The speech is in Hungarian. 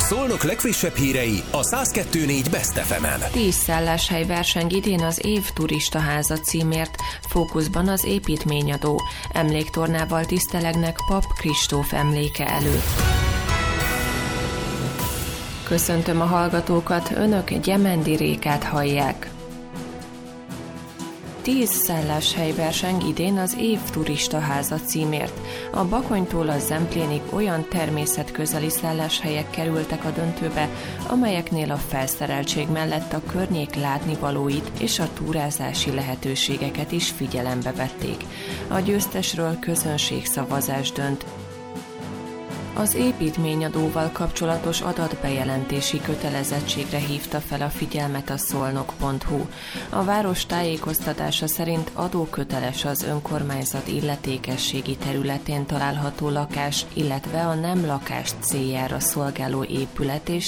Szolnok legfrissebb hírei a 102.4 Best FM-en. 10 szálláshely verseng idén az év turistaháza címért, fókuszban az építményadó. Emléktornával tisztelegnek Pap Kristóf emléke előtt. Köszöntöm a hallgatókat, önök Gyemendi Rékát hallják. 10 szálláshely verseng idén az év turistaháza címért. A Bakonytól a Zemplénig olyan természetközeli szálláshelyek kerültek a döntőbe, amelyeknél a felszereltség mellett a környék látnivalóit és a túrázási lehetőségeket is figyelembe vették. A győztesről közönségszavazás dönt. Az építményadóval kapcsolatos adatbejelentési kötelezettségre hívta fel a figyelmet a szolnok.hu. A város tájékoztatása szerint adóköteles az önkormányzat illetékességi területén található lakás, illetve a nem lakás céljára szolgáló épület és